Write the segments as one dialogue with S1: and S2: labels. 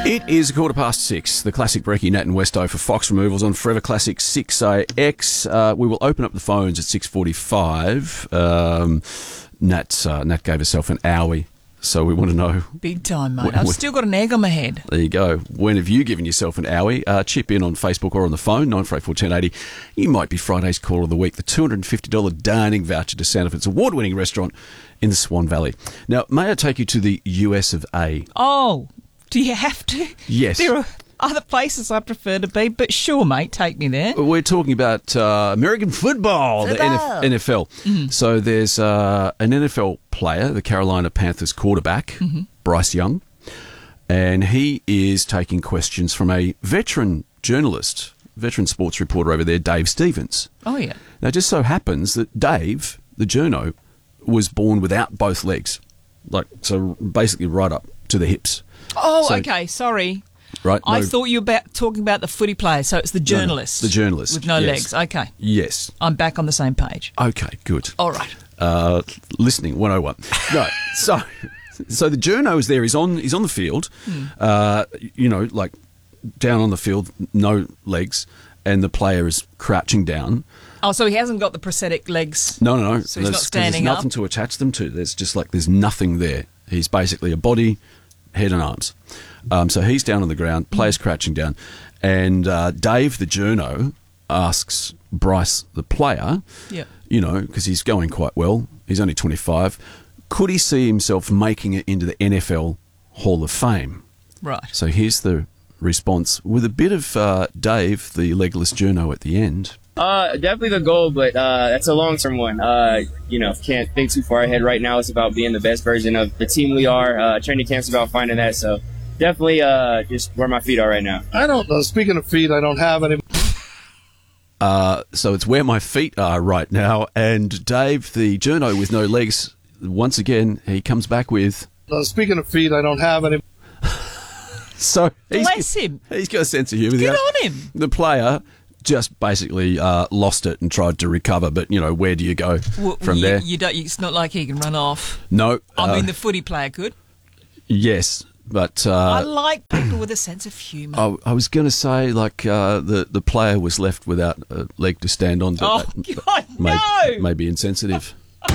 S1: It is 6:15. The classic Brecky, Nat and Westo for Fox Removals on Forever Classic 6AX. We will open up the phones at 6:45. Nat gave herself an owie, so we want to know.
S2: Big time, mate. I've still got an egg on my head.
S1: There you go. When have you given yourself an owie? Chip in on Facebook or on the phone, 94841080. You might be Friday's Call of the Week, the $250 dining voucher to Sandifords award-winning restaurant in the Swan Valley. Now, may I take you to the US of A?
S2: Oh, do you have to?
S1: Yes.
S2: There are other places I prefer to be, but sure, mate, take me there.
S1: We're talking about American football, the NFL. Mm-hmm. So there's an NFL player, the Carolina Panthers quarterback, Bryce Young, and he is taking questions from a veteran journalist, veteran sports reporter over there, Dave Stevens.
S2: Oh, yeah.
S1: Now, it just so happens that Dave, the journo, was born without both legs, so basically right up to the hips.
S2: Oh, okay, sorry.
S1: Right.
S2: I thought you were talking about the footy player, so it's the journalist.
S1: No, the journalist.
S2: With no legs. Okay.
S1: Yes.
S2: I'm back on the same page.
S1: Okay, good.
S2: All right.
S1: Listening 101. No. So the journo is there. He's on the field, down on the field, no legs, and the player is crouching down.
S2: Oh, so he hasn't got the prosthetic legs.
S1: No.
S2: So he's not standing
S1: there's
S2: up.
S1: nothing to attach them to. There's nothing there. He's basically a body, head and arms. So he's down on the ground, player's crouching down, and Dave, the journo, asks Bryce, the player, because he's going quite well, he's only 25, could he see himself making it into the NFL Hall of Fame? Right. So here's the response with a bit of Dave, the legless journo, at the end.
S3: Definitely the goal, but that's a long-term one. Can't think too far ahead right now. It's about being the best version of the team we are. Training camp's about finding that, so definitely just where my feet are right now.
S4: I don't know. Speaking of feet, I don't have any.
S1: So it's where my feet are right now, and Dave, the journo with no legs, once again, he comes back with...
S4: Speaking of feet, I don't have any.
S1: So
S2: bless him.
S1: He's got a sense of humour.
S2: Good on him.
S1: The player just basically lost it and tried to recover, but where do you go from there?
S2: You don't. It's not like he can run off.
S1: No.
S2: I mean, the footy player could.
S1: Yes, but
S2: I like people with a sense of humour.
S1: I was going to say, the player was left without a leg to stand on. But
S2: God, no!
S1: May be insensitive.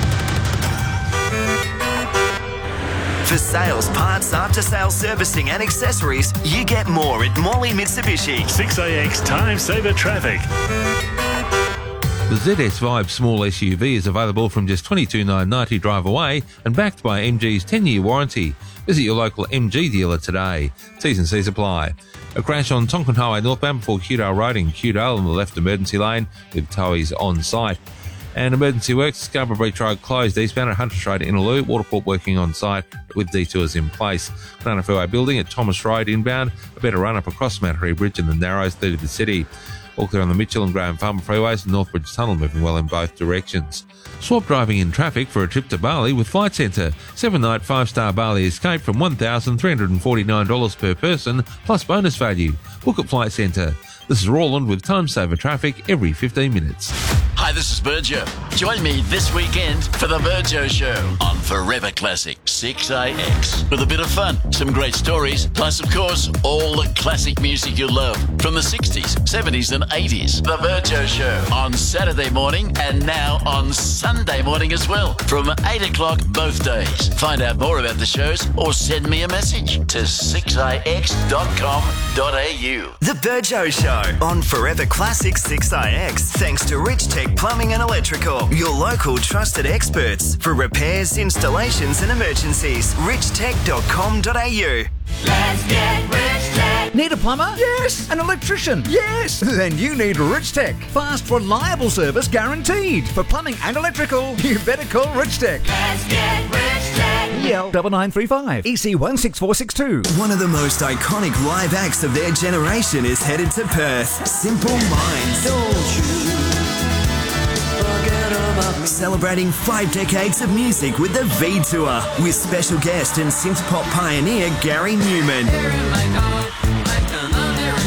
S5: For sales, parts, after-sales servicing and accessories, you get more at Morley Mitsubishi.
S6: 6AX Time Saver Traffic.
S7: The ZS Vibe small SUV is available from just $22,990 drive away and backed by MG's 10-year warranty. Visit your local MG dealer today. T's and C's apply. A crash on Tonkin Highway northbound before Cudale Road in Cudale on the left emergency lane with towies on site. And emergency works, Scarborough Beach Road closed eastbound at Hunter Road in Innaloo, Waterport working on site with detours in place. Banana Fairway building at Thomas Road inbound, a better run-up across Mattery Bridge in the Narrows through to the city. All clear on the Mitchell and Graham Farmer freeways and Northbridge Tunnel moving well in both directions. Swap driving in traffic for a trip to Bali with Flight Centre. 7-night 5-star Bali escape from $1,349 per person plus bonus value. Book at Flight Centre. This is Roland with Time Saver Traffic every 15 minutes.
S8: Hi, this is Burjo. Join me this weekend for the Burjo Show on Forever Classic 6AX. With a bit of fun, some great stories, plus, of course, all the classic music you love from the 60s, 70s and 80s. The Burjo Show on Saturday morning and now on Sunday morning as well from 8 o'clock both days. Find out more about the shows or send me a message to 6ix.com.au.
S5: The Burjo Show on Forever Classic 6IX. Thanks to Rich Tech Plumbing and Electrical, your local trusted experts for repairs, installations and emergencies. richtech.com.au.
S9: Let's get Rich Tech.
S10: Need a plumber? Yes. An electrician? Yes. Then you need Rich Tech. Fast, reliable service guaranteed. For plumbing and electrical, you better call Rich Tech.
S9: Let's get Rich Tech.
S10: EL 9935 EC 16462.
S5: One of the most iconic live acts of their generation is headed to Perth. Simple Minds. Don't you forget about me. Celebrating 5 decades of music with the V Tour with special guest and synth pop pioneer Gary Newman.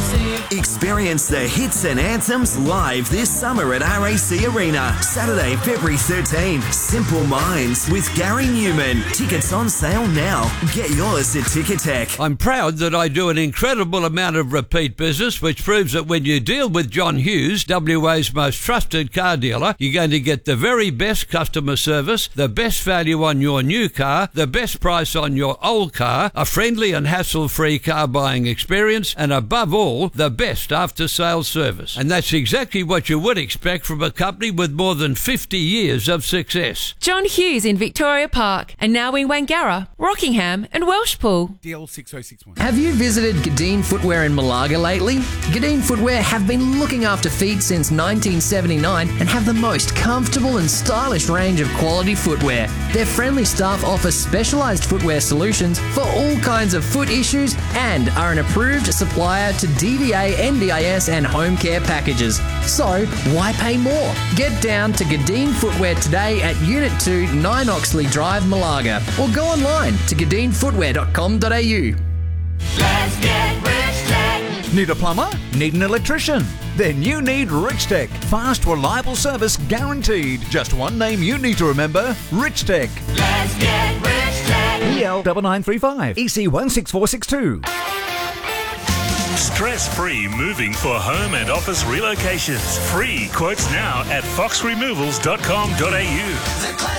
S5: Experience the hits and anthems live this summer at RAC Arena. Saturday, February 13. Simple Minds with Gary Newman. Tickets on sale now. Get yours at Ticketek.
S11: I'm proud that I do an incredible amount of repeat business, which proves that when you deal with John Hughes, WA's most trusted car dealer, you're going to get the very best customer service, the best value on your new car, the best price on your old car, a friendly and hassle-free car buying experience, and above all, the best after-sales service. And that's exactly what you would expect from a company with more than 50 years of success.
S12: John Hughes in Victoria Park, and now in Wangara, Rockingham and Welshpool.
S13: DL 6061.
S14: Have you visited Gadeen Footwear in Malaga lately? Gadeen Footwear have been looking after feet since 1979 and have the most comfortable and stylish range of quality footwear. Their friendly staff offer specialised footwear solutions for all kinds of foot issues and are an approved supplier to DVA, NDIS and home care packages. So, why pay more? Get down to Gadeen Footwear today at Unit 2, 9 Oxley Drive, Malaga, or go online to gadeenfootwear.com.au.
S9: Let's get Rich Tech.
S10: Need a plumber? Need an electrician? Then you need Rich Tech. Fast, reliable service guaranteed. Just one name you need to remember, Rich Tech.
S9: Let's get Rich Tech.
S10: EL 9935 EC 16462.
S6: Stress-free moving for home and office relocations. Free quotes now at foxremovals.com.au.